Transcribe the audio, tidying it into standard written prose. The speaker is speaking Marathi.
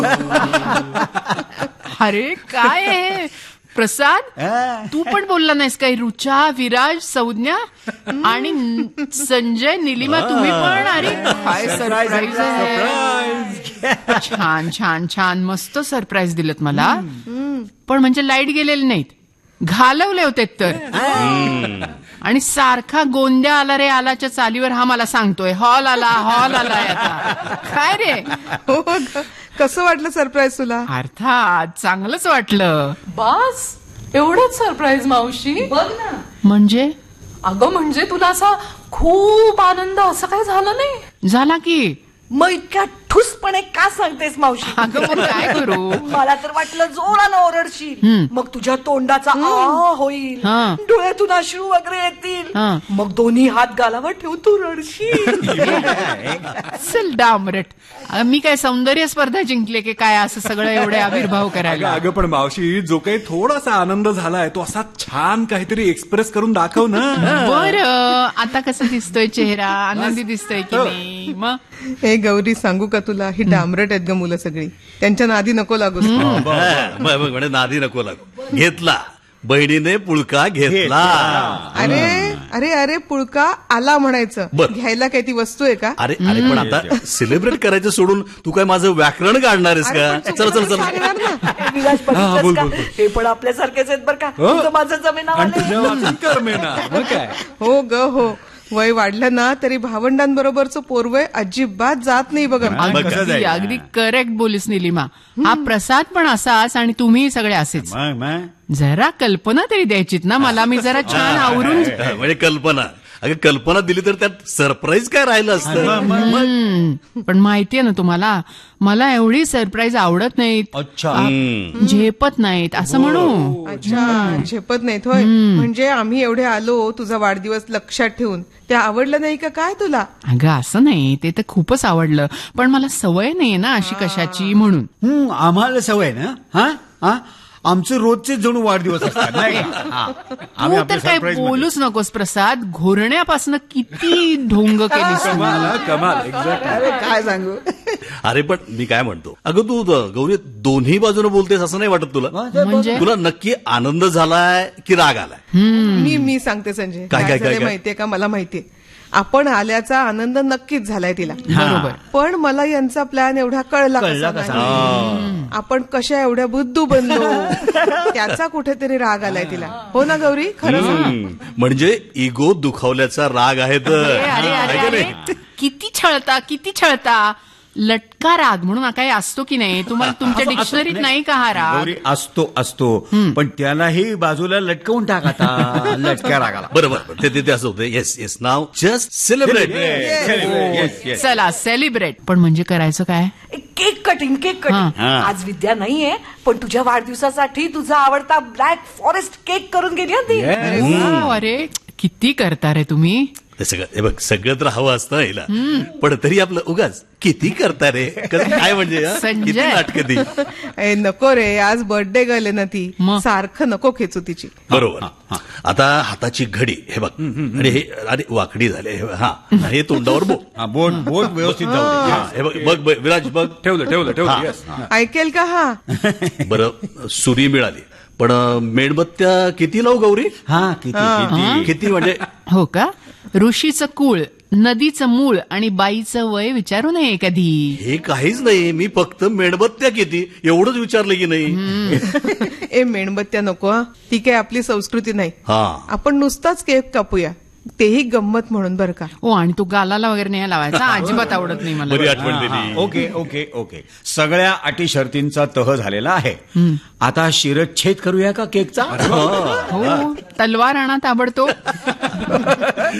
अरे काय आहे प्रसाद, तू पण बोलला नाहीस काही? रुचा, विराज, संज्ञा आणि संजय, निलिमा तुम्ही पण? अरे काय सरप्राईज आहे. छान छान छान, मस्त सरप्राईज दिलत मला. पण म्हणजे लाईट गेलेले नाहीत, घालवले होते तर. आणि सारखा गोंद्या आला रे आलाच्या चालीवर हा मला सांगतोय हॉल आला आता. काय रे, कसं वाटलं सरप्राईज तुला? अर्थात चांगलंच वाटलं. बस एवढंच सरप्राईज मावशी? बघ ना. म्हणजे? अगं म्हणजे तुला असा खूप आनंद असं काही झालं नाही? झाला की. मग इतक्या ठुसपणे का सांगतेस मावशी? अगं मग काय करू? मला तर वाटलं जोरानं ओरडशील, मग तुझ्या तोंडाचा आ होईल, डोळ्यातून अश्रू वगैरे येतील, मग दोन्ही हात गालावर ठेवून तू रडशील. चल डामरट, मी काय सौंदर्य स्पर्धा जिंकले की काय असं सगळं एवढे आविर्भाव करायला? अगं पण मावशी, जो काही थोडासा आनंद झालाय तो असा छान काहीतरी एक्सप्रेस करून दाखव ना. बरं, आता कसं दिसतोय चेहरा? आनंदी दिसतोय की नाही? मग हे गौरी, सांगू का तुला, ही डांबरट आहेत ग मुलं सगळी. त्यांच्या नादी नको लागू. म्हणे नादी नको लागू. घेतला बहिणीने पुळका घेतला. अरे अरे अरे, पुळका आला म्हणायचं, घ्यायला काय ती वस्तू आहे का? अरे अरे, पण आता सेलिब्रेट करायचं सोडून तू काय माझं व्याकरण काढणार आहेस का? चल चल चल. हे पण आपल्यासारखेच आहेत बरं का. तुझं माझं जमीन काय. हो ग हो, वय वाढलं ना तरी भावंडांबरोबरचं पोरवय अजिबात जात नाही बघा. अगदी करेक्ट बोलीस निलिमा. हा प्रसाद पण असाच आणि तुम्ही सगळे असेच. जरा कल्पना तरी द्यायचीत ना मला, मी जरा छान आवरून. म्हणजे कल्पना, अगं कल्पना दिली तर त्यात सरप्राईज काय राहिलं असतं. पण माहितीये ना तुम्हाला, मला एवढी सरप्राईज आवडत नाहीत, झेपत नाहीत असं म्हणू. अच्छा, झेपत नाहीत होय. म्हणजे आम्ही एवढे आलो तुझा वाढदिवस लक्षात ठेवून, ते आवडलं नाही का काय तुला? अगं असं नाही, ते तर खूपच आवडलं, पण मला सवय नाही ना अशी कशाची म्हणून. आम्हाला सवय ना. हा, आमचे रोजचे जणू वाढदिवस असतात नाही. तू तर काय बोलूच नकोस प्रसाद, घोरण्यापासून किती ढोंग केलीस. कमाल. काय सांगू. अरे पण मी काय म्हणतो, अगं तू गौरी दोन्ही बाजूने बोलतेस असं नाही वाटत तुला? म्हणजे तुला नक्की आनंद झालाय की राग आलाय? मी सांगते संजय, काय माहितीये का, मला माहितीये आपण आल्याचा आनंद नक्कीच झालाय तिला. बरोबर. पण मला यांचा प्लॅन एवढा कळला कसा? आपण कशा एवढ्या बुद्धू बनलो त्याचा कुठेतरी राग आलाय तिला. हो ना गौरी, खरं? म्हणजे इगो दुखावल्याचा राग आहे तर. अरे किती छळता. लटका राग म्हणून काही असतो की नाही? तुम्हाला तुमच्या डिक्शनरीत नाही का हा राग? गौरी, असतो पण त्यालाही बाजूला लटकवून टाक आता, लटक्या रागाला. बरोबर, ते असं होतं. येस नाव जस्ट सेलिब्रेट. चला सेलिब्रेट. पण म्हणजे करायचं काय? Cake cutting. आज विद्या नाहीये, पण तुझ्या वाढदिवसासाठी तुझा आवडता ब्लॅक फॉरेस्ट केक करून गेली होती. अरे किती करता रे तुम्ही? हे बघ, सगळं तर हवं असतं हिला, पण तरी आपलं उगाच किती करता रे, काय म्हणजे किती नाटकं ती. नको रे, आज बर्थडे गर्ल आहे ना ती, सारखं नको खेचू तिची. बरोबर. आता हाताची घडी हे बघ, आणि हे अरे वाकडी झाले. हा, हे तोंडावर बोट व्यवस्थित हे बघ विराज, बघ ठेवलं. ऐकेल का हा? बरं, सुरी मिळाली, पण मेणबत्त्या किती लावू गौरी? किती म्हणजे? हो का? ऋषीचं कुळ, नदीचं मूळ आणि बाईचं वय विचारू नये कधी. हे काहीच नाही, मी फक्त मेणबत्त्या किती एवढंच विचारलं की नाही. मेणबत्त्या नको, ती काय आपली संस्कृती नाही. आपण नुसताच केक कापूया, तेही गंमत म्हणून बरं का. आणि तो गालाला वगैरे नाही लावायचा, अजिबात आवडत नाही मला. बरी आठवण दिली. ओके. सगळ्या अटी शर्तींचा तह झालेला आहे. आता शिरच्छेद करूया का केकचा? हो, तलवार आणा ताबडतोब.